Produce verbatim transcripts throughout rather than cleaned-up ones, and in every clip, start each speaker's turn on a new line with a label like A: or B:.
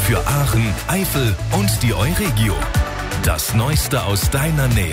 A: Für Aachen, Eifel und die Euregio. Das Neueste aus deiner Nähe.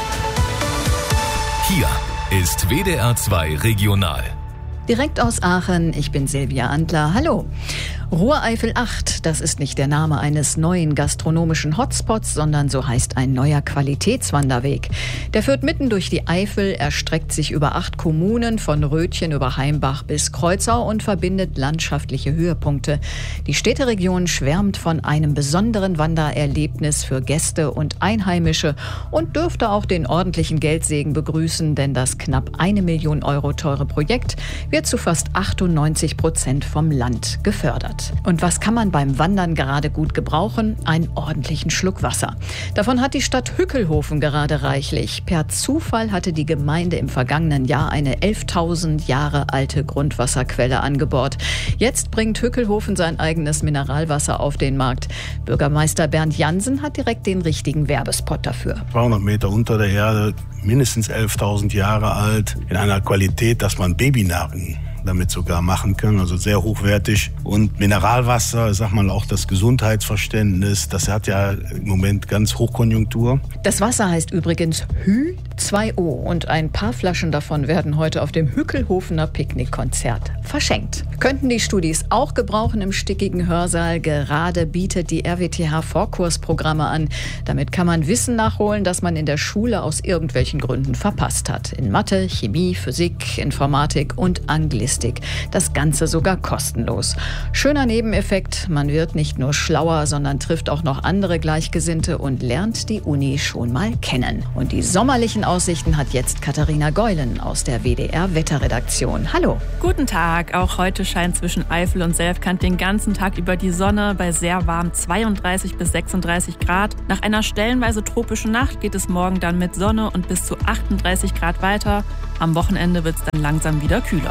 A: Hier ist W D R zwei Regional.
B: Direkt aus Aachen, ich bin Silvia Antler. Hallo. Ruhr-Eifel acht, das ist nicht der Name eines neuen gastronomischen Hotspots, sondern so heißt ein neuer Qualitätswanderweg. Der führt mitten durch die Eifel, erstreckt sich über acht Kommunen von Rötchen über Heimbach bis Kreuzau und verbindet landschaftliche Höhepunkte. Die Städteregion schwärmt von einem besonderen Wandererlebnis für Gäste und Einheimische und dürfte auch den ordentlichen Geldsegen begrüßen, denn das knapp eine Million Euro teure Projekt wird zu fast achtundneunzig Prozent vom Land gefördert. Und was kann man beim Wandern gerade gut gebrauchen? Einen ordentlichen Schluck Wasser. Davon hat die Stadt Hückelhoven gerade reichlich. Per Zufall hatte die Gemeinde im vergangenen Jahr eine elftausend Jahre alte Grundwasserquelle angebohrt. Jetzt bringt Hückelhoven sein eigenes Mineralwasser auf den Markt. Bürgermeister Bernd Jansen hat direkt den richtigen Werbespot dafür.
C: zweihundert Meter unter der Erde, mindestens elftausend Jahre alt, in einer Qualität, dass man Babynahrung damit sogar machen können, also sehr hochwertig. Und Mineralwasser, sag mal auch das Gesundheitsverständnis, das hat ja im Moment ganz Hochkonjunktur.
B: Das Wasser heißt übrigens Hü zwei O und ein paar Flaschen davon werden heute auf dem Hückelhofener Picknickkonzert verschenkt. Könnten die Studis auch gebrauchen im stickigen Hörsaal. Gerade bietet die R W T H Vorkursprogramme an. Damit kann man Wissen nachholen, das man in der Schule aus irgendwelchen Gründen verpasst hat. In Mathe, Chemie, Physik, Informatik und Anglistik. Das Ganze sogar kostenlos. Schöner Nebeneffekt, man wird nicht nur schlauer, sondern trifft auch noch andere Gleichgesinnte und lernt die Uni schon mal kennen. Und die sommerlichen Aussichten hat jetzt Katharina Geulen aus der W D R Wetterredaktion. Hallo.
D: Guten Tag. Auch heute scheint zwischen Eifel und Selfkant den ganzen Tag über die Sonne bei sehr warm zweiunddreißig bis sechsunddreißig Grad. Nach einer stellenweise tropischen Nacht geht es morgen dann mit Sonne und bis zu achtunddreißig Grad weiter. Am Wochenende wird es dann langsam wieder kühler.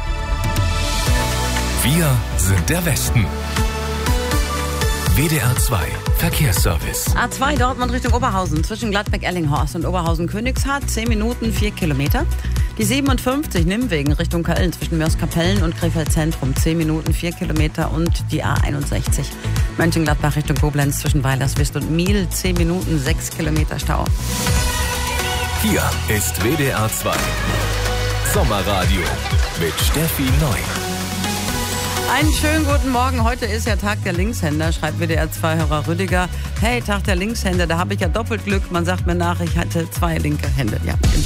A: Wir sind der Westen. W D R zwei Verkehrsservice.
E: A zwei Dortmund Richtung Oberhausen zwischen Gladbeck-Ellinghorst und Oberhausen-Königshardt, zehn Minuten, vier Kilometer. Die siebenundfünfzig Nimwegen Richtung Köln zwischen Mörs-Kapellen und Krefeld Zentrum, zehn Minuten, vier Kilometer. Und die A einundsechzig Mönchengladbach Richtung Koblenz zwischen Weilerswist und Miel, zehn Minuten, sechs Kilometer Stau.
A: Hier ist W D R zwei Sommerradio mit Steffi Neu.
E: Einen schönen guten Morgen. Heute ist ja Tag der Linkshänder, schreibt W D R zwei-Hörer Rüdiger. Hey, Tag der Linkshänder, da habe ich ja doppelt Glück. Man sagt mir nach, ich hatte zwei linke Hände. Ja,